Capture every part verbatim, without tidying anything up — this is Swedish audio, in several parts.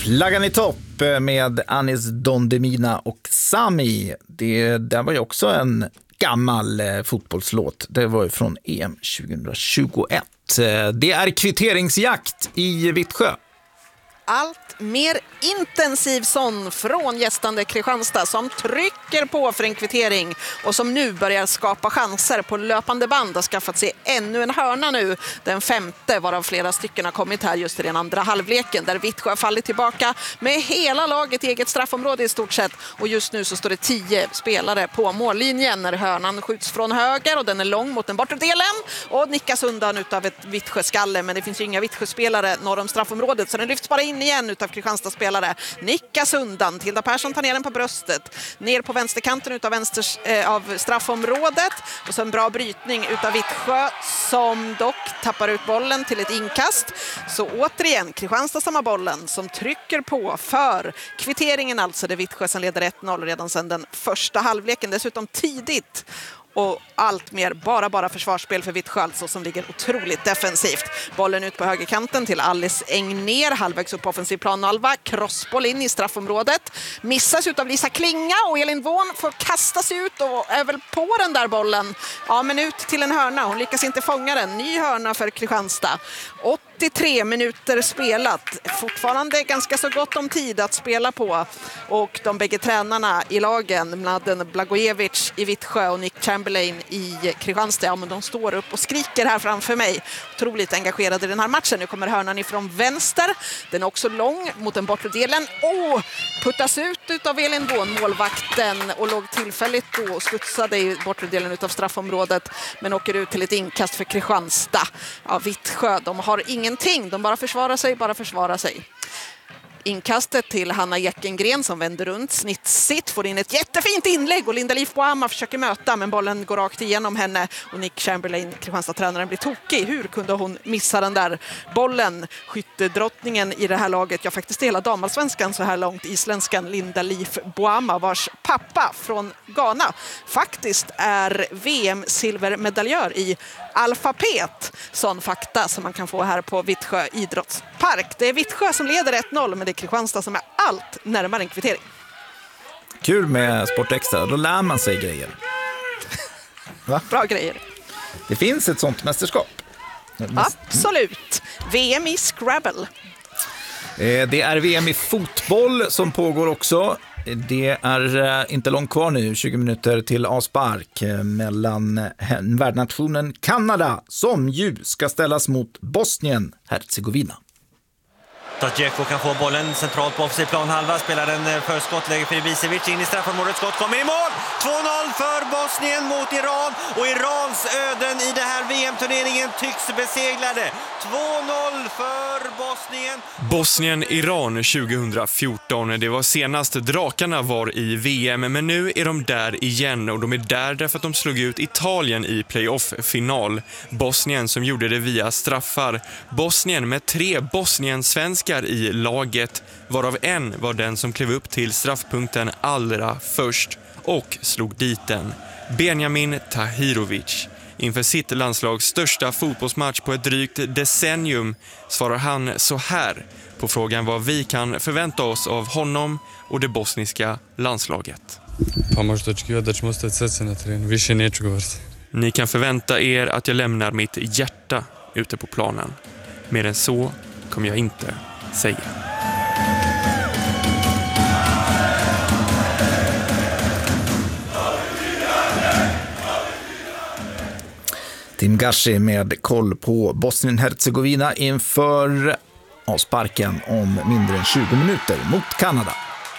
Flaggan i topp med Anis Don Demina och Sami. Det där var ju också en gammal eh, fotbollslåt. Det var ju från E M tjugohundratjugoett. Det är kvitteringsjakt i Vittsjö. Allt mer intensiv sån från gästande Kristianstad som trycker på för en kvittering och som nu börjar skapa chanser på löpande band. Har skaffat sig ännu en hörna nu, den femte, varav flera stycken har kommit här just i den andra halvleken där Vittsjö fallit tillbaka med hela laget i eget straffområde i stort sett. Och just nu så står det tio spelare på mållinjen när hörnan skjuts från höger och den är lång mot den bortre delen och nickas undan utav ett Vittsjö-skalle, men det finns ju inga Vittsjö-spelare norr om straffområdet så den lyfts bara in igen utav Kristianstad-spelare. Nickas undan. Tilda Persson tar ner den på bröstet. Ner på vänsterkanten utav, vänsters, eh, av straffområdet. Och så en bra brytning utav Vittsjö som dock tappar ut bollen till ett inkast. Så återigen Kristianstad samma bollen som trycker på för kvitteringen, alltså det Vittsjö som leder ett noll redan sedan den första halvleken. Dessutom tidigt. Och allt mer bara bara försvarsspel för Vittsjö alltså, som ligger otroligt defensivt. Bollen ut på högerkanten till Alice Engner, halvvägs upp på offensiv planhalva. Crossboll in i straffområdet. Missas ut av Lisa Klinga och Elin Vån får kasta sig ut och är väl på den där bollen. Ja, men ut till en hörna. Hon lyckas inte fånga den. Ny hörna för Kristianstad. åttiotre minuter spelat. Fortfarande ganska så gott om tid att spela på. Och de bägge tränarna i lagen, Mladen Blagojevic i Vittsjö och Nick Chamberlain i Kristianstad, ja, men de står upp och skriker här framför mig. Otroligt engagerade i den här matchen. Nu kommer hörnan ifrån vänster. Den är också lång mot den bortre delen. Och puttas ut av Elin Vån, målvakten, och låg tillfälligt då och studsade i bortre delen av straffområdet, men åker ut till ett inkast för Kristianstad. Ja, Vittsjö, de har ingenting. De bara försvarar sig, bara försvarar sig. Inkastet till Hanna Jäckengren som vänder runt snittsigt, får in ett jättefint inlägg och Linda Leif Boama försöker möta, men bollen går rakt igenom henne och Nick Chamberlain, Kristianstad-tränaren, blir tokig. Hur kunde hon missa den där bollen? Skyttedrottningen i det här laget, ja faktiskt hela damallsvenskan så här långt, isländskan Linda Leif Boama, vars pappa från Ghana faktiskt är V M-silvermedaljör i alfabet. Sån fakta som man kan få här på Vittsjö idrottspark. Det är Vittsjö som leder ett noll, men det är Kristianstad som är allt närmare en kvittering. Kul med Sportextra, då lär man sig grejer. Va? Bra grejer. Det finns ett sånt mästerskap. Absolut. V M i Scrabble. Det är V M i fotboll som pågår också. Det är inte långt kvar nu, tjugo minuter till avspark mellan värdnationen Kanada, som ju ska ställas mot Bosnien-Hercegovina. Djeko kan få bollen centralt på offensiv planhalva, spelar den för skott, lägger för Ibisevic in i straffområdet, skott kommer i mål. två noll för Bosnien mot Iran, och Irans öden i den här V M-turneringen tycks beseglade. två noll för Bosnien. Bosnien-Iran tjugohundrafjorton, det var senast drakarna var i V M, men nu är de där igen, och de är där därför att de slog ut Italien i playoff-final. Bosnien som gjorde det via straffar. Bosnien med tre Bosnien-svenskar i laget, varav en var den som klev upp till straffpunkten allra först och slog dit den. Benjamin Tahirovic. Inför sitt landslags största fotbollsmatch på ett drygt decennium svarar han så här på frågan vad vi kan förvänta oss av honom och det bosniska landslaget. Ni kan förvänta er att jag lämnar mitt hjärta ute på planen. Mer än så kommer jag inte säga. Tim Gashi med koll på Bosnien-Hercegovina inför avsparken om mindre än tjugo minuter mot Kanada.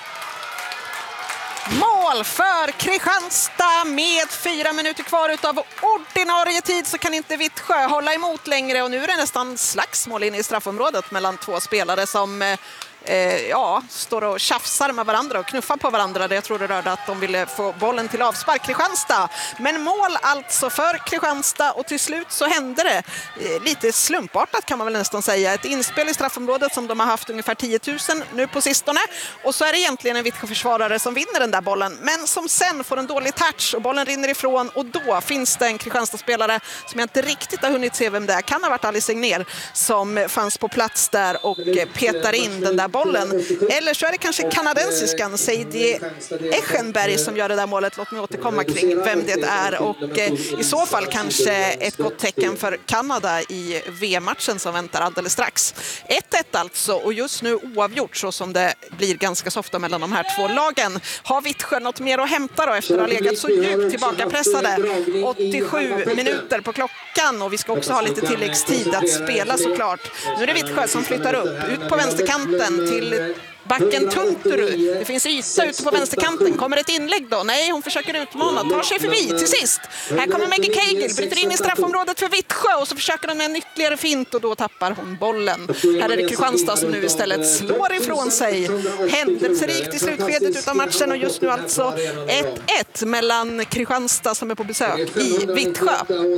Mål för Kristianstad med fyra minuter kvar utav ordinarie tid, så kan inte Vittsjö hålla emot längre, och nu är det nästan slagsmål in i straffområdet mellan två spelare som eh, ja, står och tjafsar med varandra och knuffar på varandra. Jag tror det rörde att de ville få bollen till avspark, Kristianstad. Men mål alltså för Kristianstad, och till slut så hände det eh, lite slumpartat kan man väl nästan säga. Ett inspel i straffområdet som de har haft ungefär tio tusen nu på sistone, och så är det egentligen en Vittsjö-försvarare som vinner den där bollen, men som sen får en dålig touch och bollen rinner ifrån, och då finns det en Kristianstad-spelare som jag inte riktigt har hunnit se vem det är. Kan ha varit Alice Engner som fanns på plats där och petar in den där bollen. Eller så är det kanske kanadensiskan Sadie Echenberg som gör det där målet. Låt mig återkomma kring vem det är. Och eh, i så fall kanske ett gott tecken för Kanada i V M-matchen som väntar alldeles strax. ett ett alltså, och just nu oavgjort så som det blir ganska så ofta mellan de här två lagen. Har Vittsjö något mer att hämta då efter att ha legat så djupt tillbakapressade? åttiosju minuter på klockan och vi ska också ha lite tilläggstid att spela såklart. Nu är det Vittsjö som flyttar upp, ut på vänsterkanten till backen Tunturu. Det finns yta ute på vänsterkanten. Kommer ett inlägg då? Nej, hon försöker utmana. Tar sig förbi till sist. Här kommer Maggie Cagle. Bryter in i straffområdet för Vittsjö och så försöker hon med en ytterligare fint och då tappar hon bollen. Här är det Kristianstad som nu istället slår ifrån sig. Händelserikt i slutskedet utav matchen och just nu alltså ett ett mellan Kristianstad som är på besök i Vittsjö.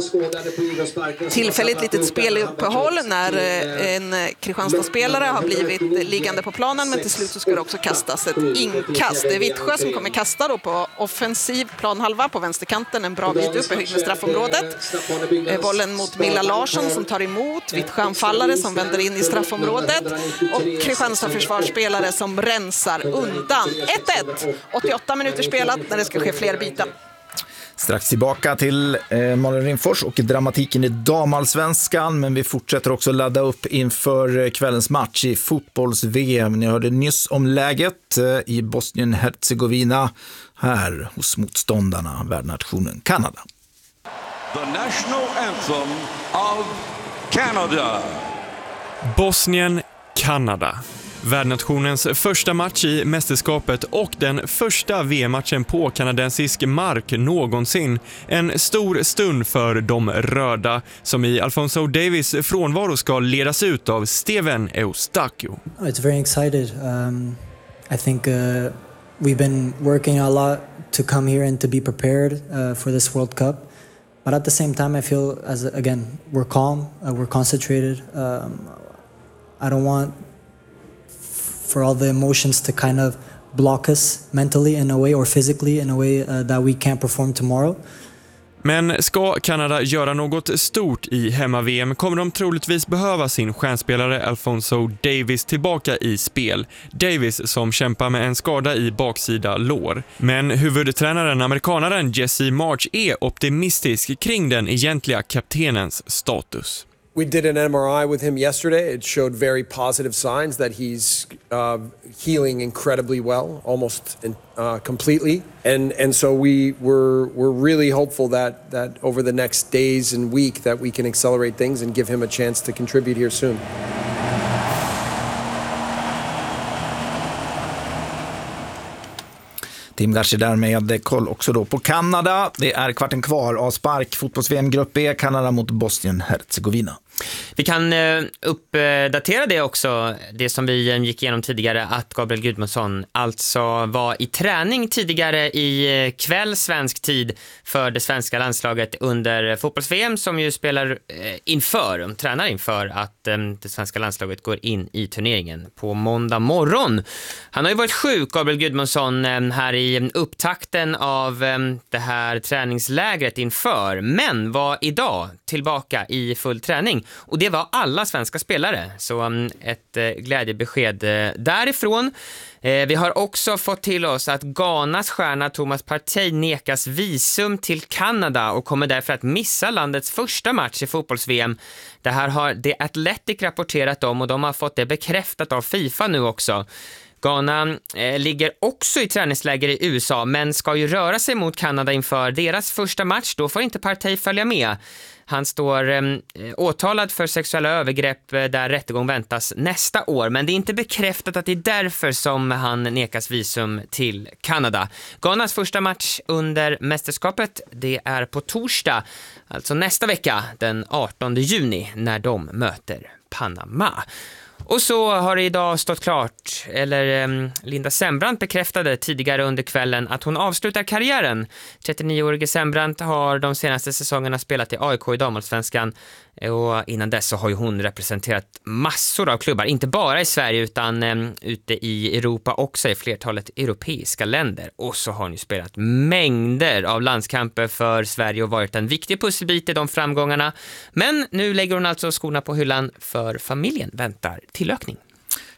Tillfälligt litet speluppehåll när en Kristianstad-spelare har blivit liggande på planen, men till slut så ska det också kastas ett inkast. Det är Vittsjö som kommer kasta då på offensiv planhalva på vänsterkanten, en bra bit upp i höjd med straffområdet. Bollen mot Milla Larsson som tar emot, Vittsjö-anfallare som vänder in i straffområdet och Kristianstad försvarsspelare som rensar undan. ett ett, åttioåtta minuter spelat när det ska ske fler byten. Strax tillbaka till eh, Malin Rimfors och dramatiken i damallsvenskan, men vi fortsätter också ladda upp inför kvällens match i fotbolls-V M. Ni hörde nyss om läget eh, i Bosnien-Herzegovina här hos motståndarna, värdnationen Kanada. The national anthem of Canada. Bosnien, Kanada. Värdnationens första match i mästerskapet och den första V M-matchen på kanadensisk mark någonsin. En stor stund för de röda som i Alphonso Davies frånvaro ska ledas ut av Steven Eustáquio. It's very excited. Um, I think uh, we've been working a lot to come here and to be prepared uh, for this World Cup. But at the same time I feel as again we're calm, uh, we're concentrated. Um, I don't want for all the emotions to kind of block us mentally in a way or physically in a way uh, that we can't perform tomorrow. Men ska Kanada göra något stort i hemma-V M kommer de troligtvis behöva sin stjärnspelare Alphonso Davies tillbaka i spel. Davies som kämpar med en skada i baksida lår. Men huvudtränaren, amerikanaren Jesse March, är optimistisk kring den egentliga kaptenens status. We did an M R I with him yesterday. It showed very positive signs that he's uh, healing incredibly well, almost in, uh, completely. And and so we we're we're really hopeful that that over the next days and week that we can accelerate things and give him a chance to contribute here soon. Tim Darcy där med koll också då på Kanada. Det är kvarten kvar av Spark fotbolls-V M-grupp B, Kanada mot Bosnien-Herzegovina. Vi kan uh, uppdatera det också, det som vi um, gick igenom tidigare, att Gabriel Gudmundsson alltså var i träning tidigare i uh, kväll svensk tid för det svenska landslaget under fotbolls-V M som ju spelar uh, inför, de tränar inför att um, det svenska landslaget går in i turneringen på måndag morgon. Han har ju varit sjuk, Gabriel Gudmundsson, um, här i upptakten av um, det här träningslägret inför, men var idag tillbaka i full träning. Och det var alla svenska spelare, så um, ett uh, glädjebesked uh, därifrån. Eh, vi har också fått till oss att Ghanas stjärna Thomas Partey nekas visum till Kanada och kommer därför att missa landets första match i fotbolls-V M. Det här har The Athletic rapporterat om och de har fått det bekräftat av FIFA nu också. Ghana eh, ligger också i träningsläger i U S A men ska ju röra sig mot Kanada inför deras första match. Då får inte Partey följa med. Han står eh, åtalad för sexuella övergrepp eh, där rättegång väntas nästa år. Men det är inte bekräftat att det är därför som han nekas visum till Kanada. Ghanas första match under mästerskapet, det är på torsdag. Alltså nästa vecka, den artonde juni, när de möter Panama. Och så har det idag stått klart, eller eh, Linda Sembrant bekräftade tidigare under kvällen att hon avslutar karriären. trettionio-årige Sembrant har de senaste säsongerna spelat i A I K i damallsvenskan och innan dess så har ju hon representerat massor av klubbar, inte bara i Sverige utan eh, ute i Europa också, i flertalet europeiska länder. Och så har hon ju spelat mängder av landskamper för Sverige och varit en viktig pusselbit i de framgångarna. Men nu lägger hon alltså skorna på hyllan för familjen väntar tillökning.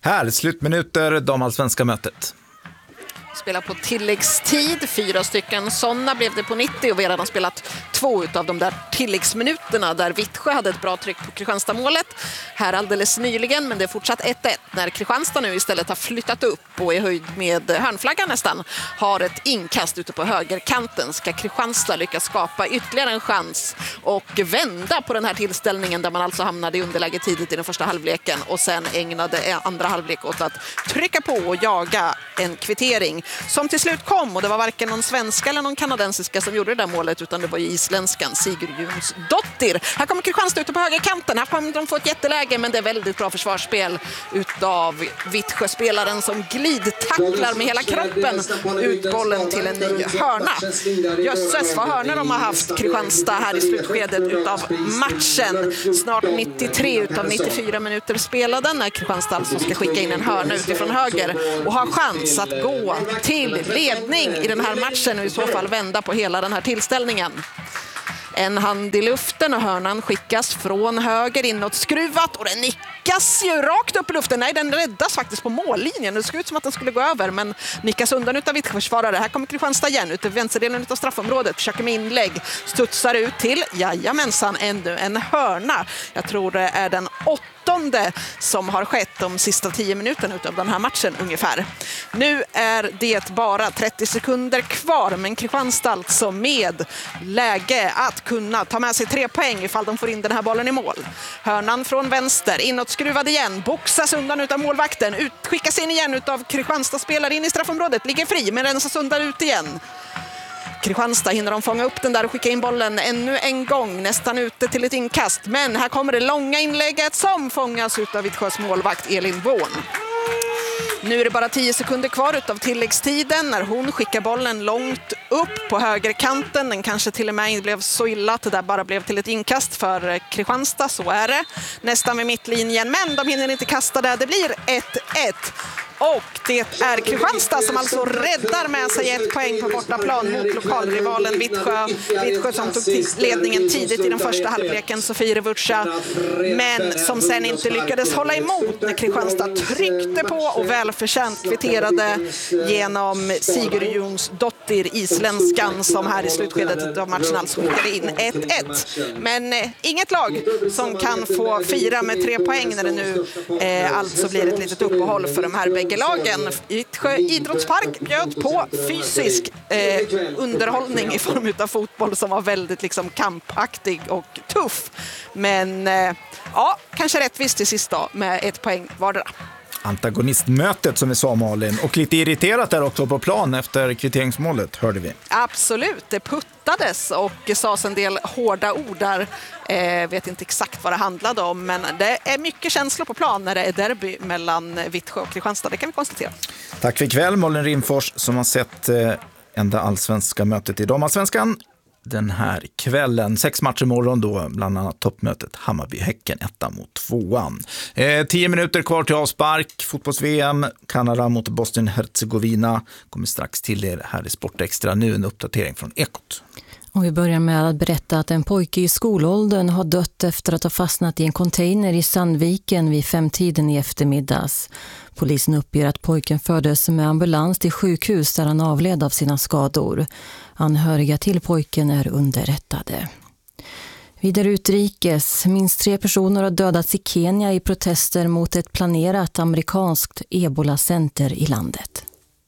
Här, slutminuter, damallsvenska mötet. Spelar på tilläggstid, fyra stycken sådana blev det på nittio och vi har redan spelat två av de där tilläggsminuterna där Vittsjö hade ett bra tryck på Kristianstad-målet här alldeles nyligen, men det är fortsatt ett ett när Kristianstad nu istället har flyttat upp och i höjd med hörnflaggan nästan har ett inkast ute på högerkanten. Ska Kristianstad lyckas skapa ytterligare en chans och vända på den här tillställningen där man alltså hamnade i underläge tidigt i den första halvleken och sen ägnade andra halvlek åt att trycka på och jaga en kvittering som till slut kom, och det var varken någon svenska eller någon kanadensiska som gjorde det där målet, utan det var ju isländskan Sigurjóns Dottir. Här kommer Kristianstad ute på högerkanten. Här kommer de få ett jätteläge, men det är väldigt bra försvarsspel utav Vittsjö-spelaren som glidtacklar med hela kroppen ut bollen till en ny hörna. Jösses vad hörnor de har haft Kristianstad här i slutskedet utav matchen. Snart nittiotre utav nittiofyra minuter spelade när Kristianstad alltså ska skicka in en hörna utifrån höger och ha chans att gå till ledning i den här matchen och i så fall vända på hela den här tillställningen. En hand i luften och hörnan skickas från höger inåt skruvat och den nickas ju rakt upp i luften. Nej, den räddas faktiskt på mållinjen. Det såg ut som att den skulle gå över, men nickas undan utav Vittsjöförsvarare. Här kommer Kristianstad igen ut i vänsterdelen utav straffområdet. Försöker med inlägg, studsar ut till, jajamensan, ännu en hörna. Jag tror det är den åttonde som har skett de sista tio minuterna utav den här matchen ungefär. Nu är det bara trettio sekunder kvar, men Kristianstad alltså med läge att kunna ta med sig tre poäng ifall de får in den här bollen i mål. Hörnan från vänster, inåt skruvad igen, boxas undan utav målvakten, utskickas in igen utav Kristianstad, spelar in i straffområdet, ligger fri men rensas undan ut igen. Kristianstad hinner de fånga upp den där och skicka in bollen ännu en gång, nästan ute till ett inkast. Men här kommer det långa inlägget som fångas utav Vittsjös målvakt Elin Wån. Nu är det bara tio sekunder kvar utav tilläggstiden när hon skickar bollen långt upp på högerkanten. Den kanske till och med blev så illa att det där bara blev till ett inkast för Kristianstad, så är det. Nästan vid mittlinjen, men de hinner inte kasta det. Det blir ett ett. Och det är Kristianstad som alltså räddar med sig ett poäng på bortaplan mot lokalrivalen Vittsjö. Vittsjö som tog ledningen tidigt i den första halvleken, Sofie Revuccia, men som sen inte lyckades hålla emot när Kristianstad tryckte på och välförtjänt kvitterade genom Sigurjóns Dottir, isländskan, som här i slutskedet av matchen alltså skickade in ett ett. Men eh, inget lag som kan få fira med tre poäng när det nu eh, alltså blir ett litet uppehåll för de här bägge lagen. Vittsjö idrottspark bjöd på fysisk eh, underhållning i form av fotboll som var väldigt liksom kampaktig och tuff. Men eh, ja, kanske rättvist till sist då med ett poäng vardera. Antagonistmötet som vi sa, Malin, och lite irriterat där också på plan efter kvitteringsmålet, hörde vi. Absolut, det puttades och sades en del hårda ord där. Eh, vet inte exakt vad det handlade om, men det är mycket känslor på plan när det är derby mellan Vittsjö och Kristianstad, det kan vi konstatera. Tack för ikväll, Malin Rimfors, som har sett eh, enda allsvenska mötet i damallsvenskan den här kvällen. Sex matcher imorgon då, bland annat toppmötet Hammarby-Häcken etta mot tvåan. Eh, tio minuter kvar till avspark, fotbolls-V M, Kanada mot Bosnien-Herzegovina. Kommer strax till er här i Sportextra. Nu en uppdatering från Ekot. Och vi börjar med att berätta att en pojke i skolåldern har dött efter att ha fastnat i en container i Sandviken vid femtiden i eftermiddags. Polisen uppger att pojken fördes med ambulans till sjukhus där han avled av sina skador. Anhöriga till pojken är underrättade. Vidare utrikes, minst tre personer har dödats i Kenya i protester mot ett planerat amerikanskt Ebola-center i landet.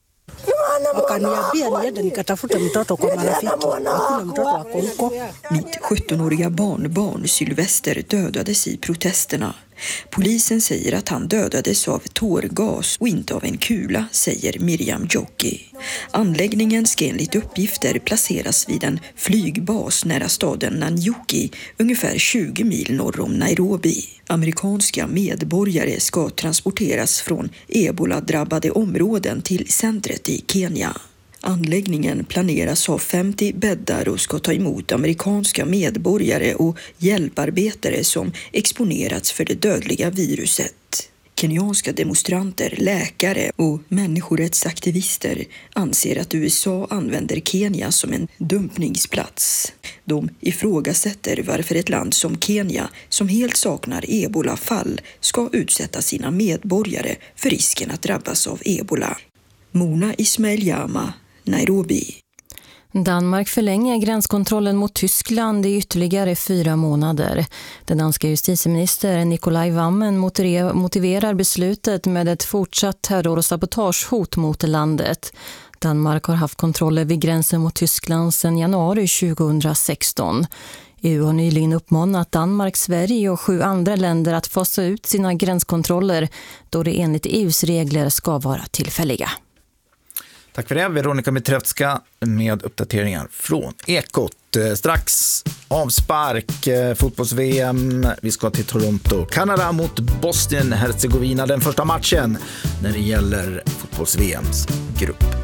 Wakaniambia niende nikatafuta mtoto kwa marafiki. Hakuna mtoto wako huko. Mitt sjuttonåriga barnbarn Sylvester dödades i protesterna. Polisen säger att han dödades av tårgas och inte av en kula, säger Miriam Jockey. Anläggningen ska enligt uppgifter placeras vid en flygbas nära staden Nanyuki, ungefär tjugo mil norr om Nairobi. Amerikanska medborgare ska transporteras från ebola-drabbade områden till centret i Kenya. Anläggningen planeras ha femtio bäddar och ska ta emot amerikanska medborgare och hjälparbetare som exponerats för det dödliga viruset. Kenyanska demonstranter, läkare och människorättsaktivister anser att U S A använder Kenya som en dumpningsplats. De ifrågasätter varför ett land som Kenya, som helt saknar ebolafall, ska utsätta sina medborgare för risken att drabbas av ebola. Mona Ismail Jama, Nairobi. Danmark förlänger gränskontrollen mot Tyskland i ytterligare fyra månader. Den danska justitieminister Nikolaj Wammen motiverar beslutet med ett fortsatt terror- och sabotagehot mot landet. Danmark har haft kontroller vid gränsen mot Tyskland sedan januari tjugohundrasexton. E U har nyligen uppmanat Danmark, Sverige och sju andra länder att fasa ut sina gränskontroller då det enligt E U:s regler ska vara tillfälliga. Tack för det, Veronica Mitrevska med uppdateringar från Ekot. Strax avspark, fotbolls-V M. Vi ska till Toronto. Kanada mot Bosnien-Herzegovina, den första matchen när det gäller fotbolls-V M:s grupp.